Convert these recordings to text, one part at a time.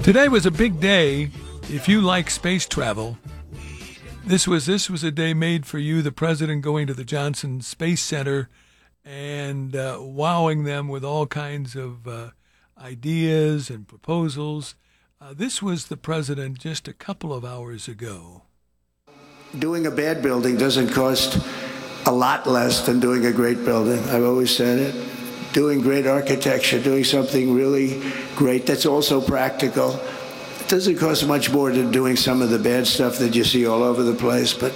Today was a big day if you like space travel. This was a day made for you, the president going to the Johnson Space Center and wowing them with all kinds of ideas and proposals. This was the president just a couple of hours ago. Doing a bad building doesn't cost a lot less than doing a great building. I've always said it. Doing great architecture, doing something really great that's also practical. It doesn't cost much more than doing some of the bad stuff that you see all over the place, but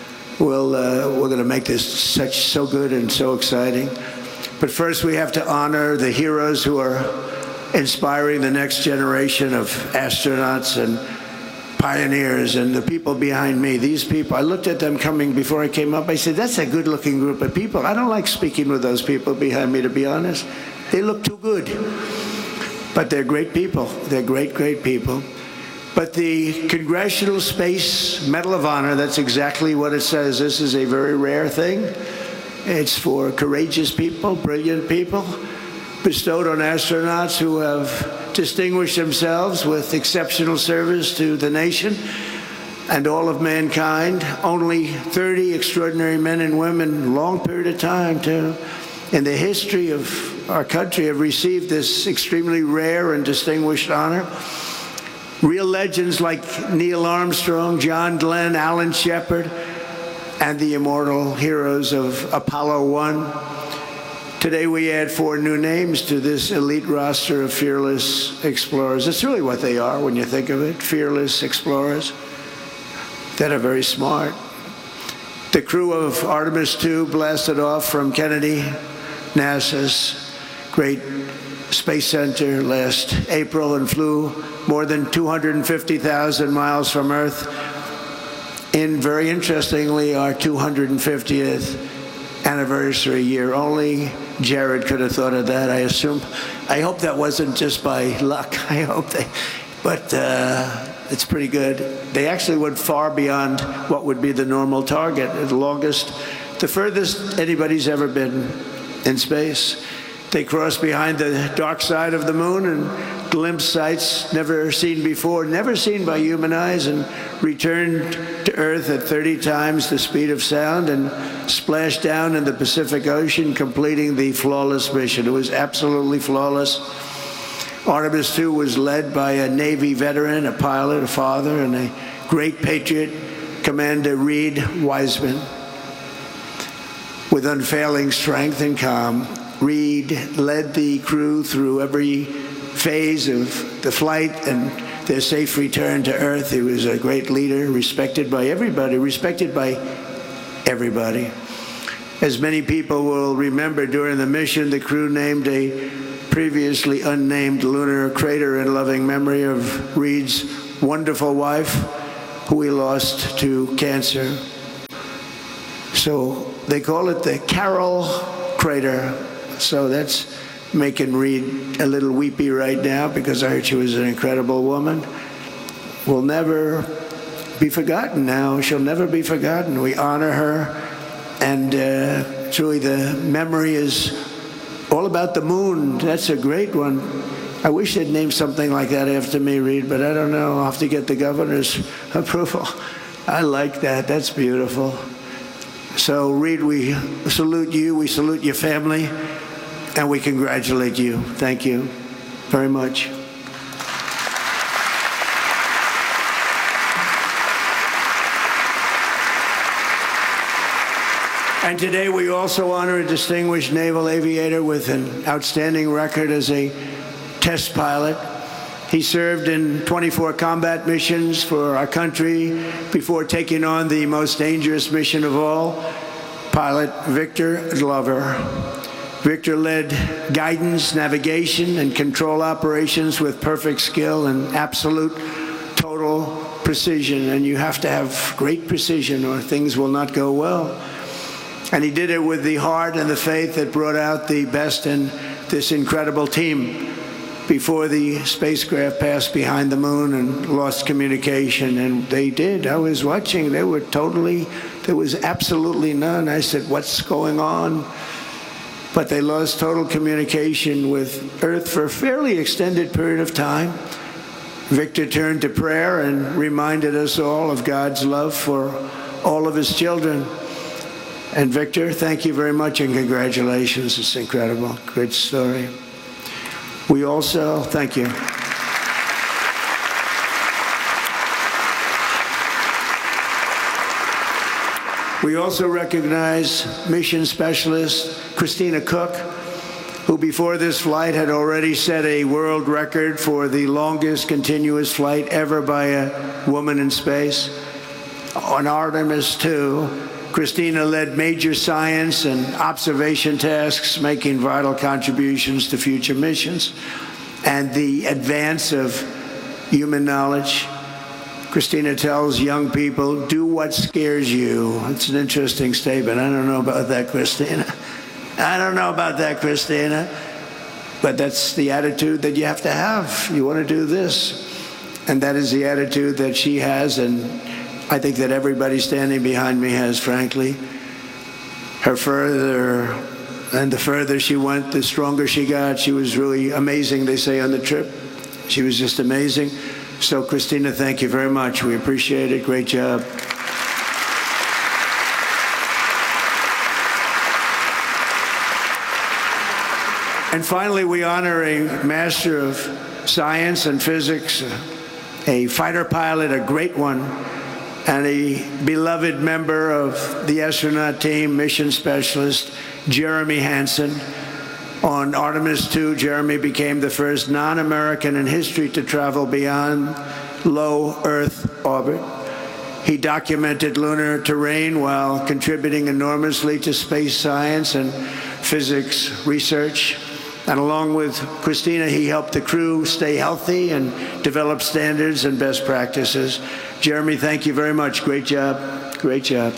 we're going to make this so good and so exciting. But first we have to honor the heroes who are inspiring the next generation of astronauts and pioneers and the people behind me. These people, I looked at them coming before I came up. I said, that's a good-looking group of people. I don't like speaking with those people behind me, to be honest. They look too good. But they're great people. They're great, great people. But the Congressional Space Medal of Honor, that's exactly what it says. This is a very rare thing. It's for courageous people, brilliant people, bestowed on astronauts who have distinguished themselves with exceptional service to the nation and all of mankind. Only 30 extraordinary men and women, long period of time in the history of our country, have received this extremely rare and distinguished honor. Real legends like Neil Armstrong, John Glenn, Alan Shepard, and the immortal heroes of Apollo 1. Today we add 4 new names to this elite roster of fearless explorers. That's really what they are when you think of it, fearless explorers that are very smart. The crew of Artemis II blasted off from Kennedy, NASA's great space center, last April and flew more than 250,000 miles from Earth in, very interestingly, our 250th anniversary year. Only Jared could have thought of that, I assume. I hope that wasn't just by luck. I hope but it's pretty good. They actually went far beyond what would be the normal target, the furthest anybody's ever been in space. They crossed behind the dark side of the moon and glimpsed sights never seen before, never seen by human eyes, and returned to Earth at 30 times the speed of sound and splashed down in the Pacific Ocean, completing the flawless mission. It was absolutely flawless. Artemis II was led by a Navy veteran, a pilot, a father, and a great patriot, Commander Reed Wiseman. With unfailing strength and calm, Reed led the crew through every phase of the flight and their safe return to Earth. He was a great leader, respected by everybody. As many people will remember, during the mission, the crew named a previously unnamed lunar crater in loving memory of Reed's wonderful wife, who he lost to cancer. So they call it the Carroll Crater. So that's making Reed a little weepy right now, because I heard she was an incredible woman. Will never be forgotten now. She'll never be forgotten. We honor her, and truly the memory is all about the moon. That's a great one. I wish they'd name something like that after me, Reed, but I don't know. I'll have to get the governor's approval. I like that. That's beautiful. So, Reed, we salute you. We salute your family. And we congratulate you. Thank you very much. And today we also honor a distinguished naval aviator with an outstanding record as a test pilot. He served in 24 combat missions for our country before taking on the most dangerous mission of all, Pilot Victor Glover. Victor led guidance, navigation, and control operations with perfect skill and absolute total precision. And you have to have great precision or things will not go well. And he did it with the heart and the faith that brought out the best in this incredible team before the spacecraft passed behind the moon and lost communication. And they did. I was watching. There was absolutely none. I said, what's going on? But they lost total communication with Earth for a fairly extended period of time. Victor turned to prayer and reminded us all of God's love for all of his children. And Victor, thank you very much and congratulations. It's incredible. Great story. We also, thank you. We also recognize mission specialist Christina Cook, who before this flight had already set a world record for the longest continuous flight ever by a woman in space. On Artemis II, Christina led major science and observation tasks, making vital contributions to future missions and the advance of human knowledge. Christina tells young people, do what scares you. It's an interesting statement. I don't know about that, Christina. I don't know about that, Christina. But that's the attitude that you have to have. You want to do this. And that is the attitude that she has, and I think that everybody standing behind me has, frankly. The further she went, the stronger she got. She was really amazing, they say, on the trip. She was just amazing. So, Christina, thank you very much. We appreciate it. Great job. And finally, we honor a master of science and physics, a fighter pilot, a great one, and a beloved member of the astronaut team, mission specialist, Jeremy Hansen. On Artemis II, Jeremy became the first non-American in history to travel beyond low Earth orbit. He documented lunar terrain while contributing enormously to space science and physics research. And along with Christina, he helped the crew stay healthy and develop standards and best practices. Jeremy, thank you very much. Great job. Great job.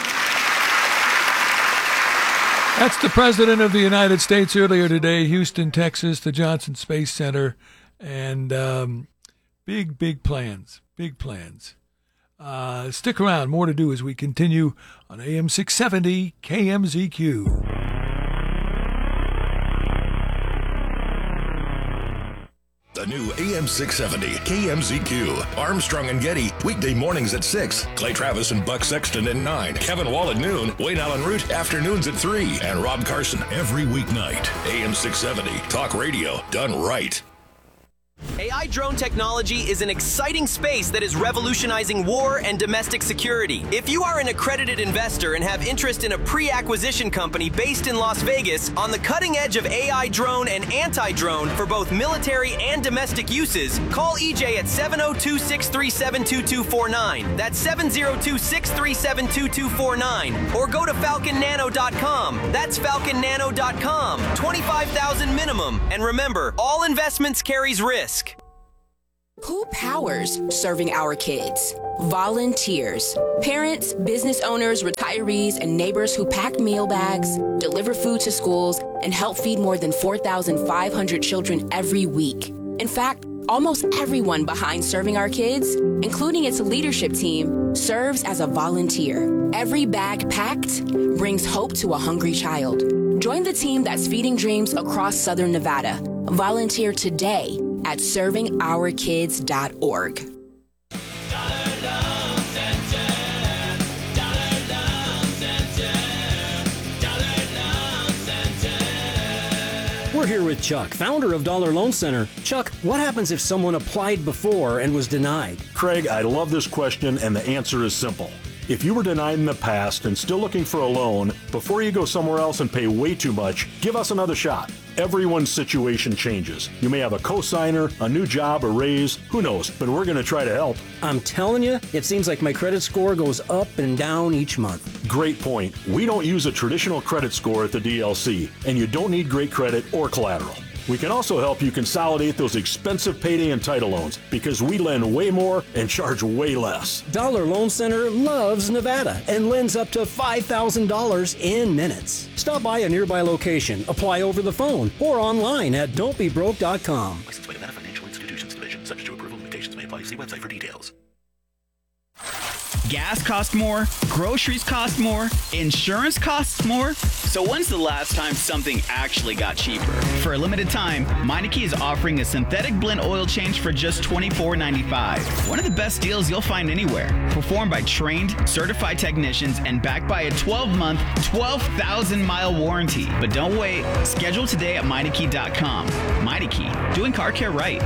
That's the President of the United States earlier today, Houston, Texas, the Johnson Space Center, and big plans, big plans. Stick around, more to do as we continue on AM 670 KMZQ. The new AM 670 KMZQ. Armstrong and Getty, weekday mornings at 6. Clay Travis and Buck Sexton at 9. Kevin Wall at noon. Wayne Allen Root, afternoons at 3. And Rob Carson every weeknight. AM 670. Talk radio done right. AI drone technology is an exciting space that is revolutionizing war and domestic security. If you are an accredited investor and have interest in a pre-acquisition company based in Las Vegas on the cutting edge of AI drone and anti-drone for both military and domestic uses, call EJ at 702-637-2249. That's 702-637-2249. Or go to falconnano.com. That's falconnano.com. $25,000 minimum. And remember, all investments carries risk. Who powers serving our kids? Volunteers. Parents, business owners, retirees, and neighbors who pack meal bags, deliver food to schools, and help feed more than 4,500 children every week. In fact, almost everyone behind Serving Our Kids, including its leadership team, serves as a volunteer. Every bag packed brings hope to a hungry child. Join the team that's feeding dreams across Southern Nevada. Volunteer today at ServingOurKids.org. We're here with Chuck, founder of Dollar Loan Center. Chuck, what happens if someone applied before and was denied? Craig, I love this question, and the answer is simple. If you were denied in the past and still looking for a loan, before you go somewhere else and pay way too much, give us another shot. Everyone's situation changes. You may have a cosigner, a new job, a raise, who knows, but we're going to try to help. I'm telling you, it seems like my credit score goes up and down each month. Great point. We don't use a traditional credit score at the DLC, and you don't need great credit or collateral. We can also help you consolidate those expensive payday and title loans because we lend way more and charge way less. Dollar Loan Center loves Nevada and lends up to $5,000 in minutes. Stop by a nearby location, apply over the phone, or online at don'tbebroke.com. Licensed by Nevada Financial Institutions Division. Subject to approval, limitations may apply. See website for details. Gas costs more, groceries cost more, insurance costs more. So when's the last time something actually got cheaper? For a limited time, Meineke is offering a synthetic blend oil change for just $24.95. One of the best deals you'll find anywhere. Performed by trained, certified technicians and backed by a 12-month, 12,000-mile warranty. But don't wait. Schedule today at Meineke.com. Meineke, doing car care right.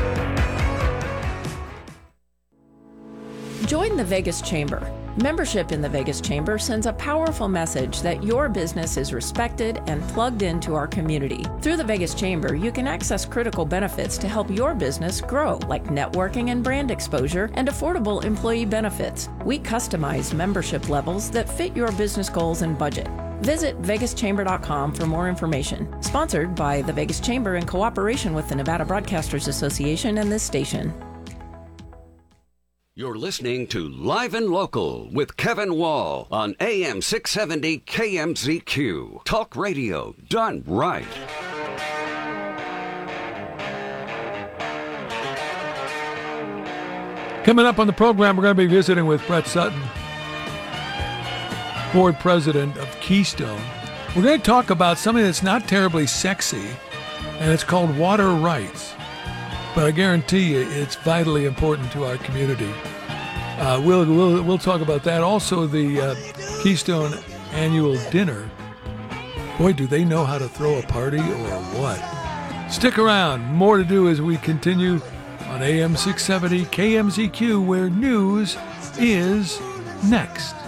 Join the Vegas Chamber. Membership in the Vegas Chamber sends a powerful message that your business is respected and plugged into our community. Through the Vegas Chamber, you can access critical benefits to help your business grow, like networking and brand exposure and affordable employee benefits. We customize membership levels that fit your business goals and budget. Visit vegaschamber.com for more information. Sponsored by the Vegas Chamber in cooperation with the Nevada Broadcasters Association and this station. You're listening to Live and Local with Kevin Wall on AM 670 KMZQ. Talk radio done right. Coming up on the program, we're going to be visiting with Brett Sutton, board president of Keystone. We're going to talk about something that's not terribly sexy, and it's called water rights. But I guarantee you it's vitally important to our community. We'll talk about that. Also, the Keystone annual dinner. Boy, do they know how to throw a party or what? Stick around. More to do as we continue on AM 670 KMZQ, where news is next.